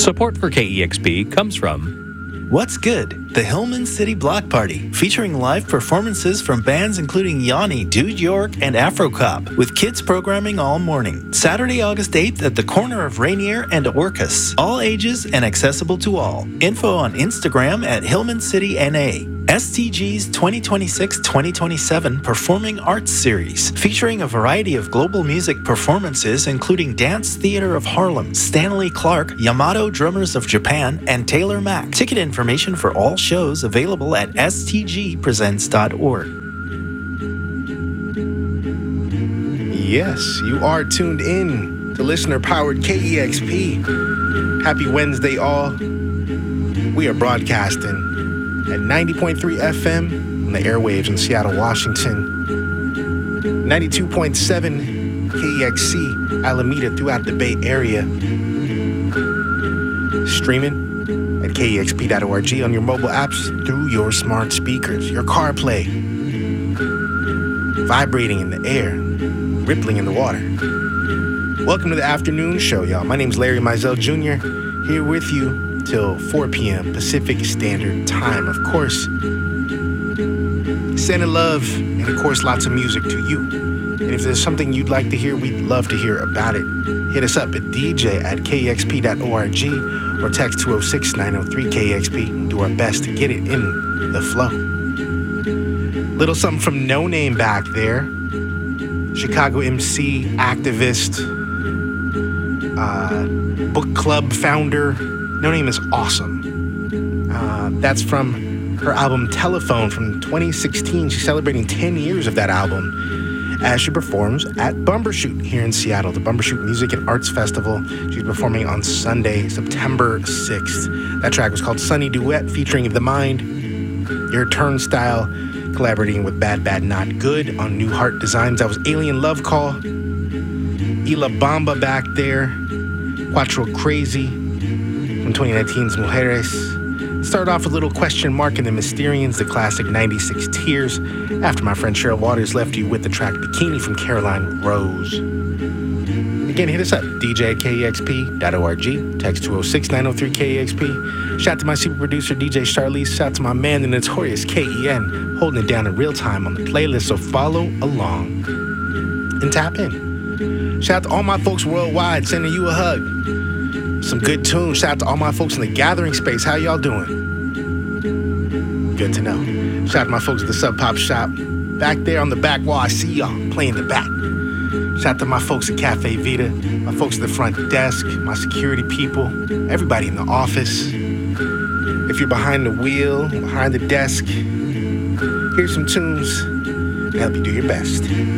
Support for KEXP comes from What's Good? The Hillman City Block Party, featuring live performances from bands including Yanni, Dude York, and Afro Cop, with kids programming all morning. Saturday, August 8th at the corner of Rainier and Orcas. All ages and accessible to all. Info on Instagram at Hillman City NA. STG's 2026-2027 Performing Arts Series, featuring a variety of global music performances including Dance Theater of Harlem, Stanley Clark, Yamato Drummers of Japan, and Taylor Mack. Ticket information for all shows available at stgpresents.org. Yes, you are tuned in to listener-powered KEXP. Happy Wednesday, all. We are broadcasting at 90.3 FM on the airwaves in Seattle, Washington. 92.7 KEXC Alameda throughout the Bay Area. Streaming at KEXP.org on your mobile apps through your smart speakers, your CarPlay. Vibrating in the air, rippling in the water. Welcome to the afternoon show, y'all. My name's Larry Mizell Jr., here with you till 4 p.m. Pacific Standard Time. Of course, sending love and, of course, lots of music to you. And if there's something you'd like to hear, we'd love to hear about it. Hit us up at dj@kexp.org or text 206-903-KXP. We'll do our best to get it in the flow. Little something from No Name back there. Chicago MC, activist, book club founder. No Name is awesome. That's from her album Telephone from 2016. She's celebrating 10 years of that album as she performs at Bumbershoot here in Seattle, the Bumbershoot Music and Arts Festival. She's performing on Sunday, September 6th. That track was called Sunny Duet, featuring The Mind, Your Turnstile, collaborating with Bad Bad Not Good on New Heart Designs. That was Alien Love Call. Ila Bamba back there. Quattro Crazy from 2019's Mujeres. Started off with a little question mark in the Mysterians, the classic 96 Tears, after my friend Cheryl Waters left you with the track Bikini from Caroline Rose. Again, hit us up, dj@kexp.org, text 206-903-KEXP. Shout out to my super producer, DJ Charlize. Shout out to my man, the notorious KEN, holding it down in real time on the playlist, so follow along and tap in. Shout out to all my folks worldwide, sending you a hug. Some good tunes. Shout out to all my folks in the gathering space. How y'all doing? Good to know. Shout out to my folks at the Sub Pop Shop. Back there on the back wall, I see y'all playing the back. Shout out to my folks at Cafe Vita, my folks at the front desk, my security people, everybody in the office. If you're behind the wheel, behind the desk, here's some tunes to help you do your best.